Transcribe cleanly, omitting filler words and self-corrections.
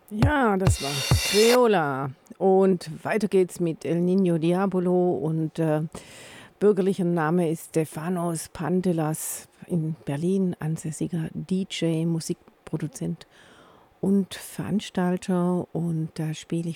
Ja, das war Creola. Und weiter geht's mit El Niño Diabolo und bürgerlicher Name ist Stefanos Pantelas, in Berlin ansässiger DJ, Musikproduzent und Veranstalter. Und da spiele ich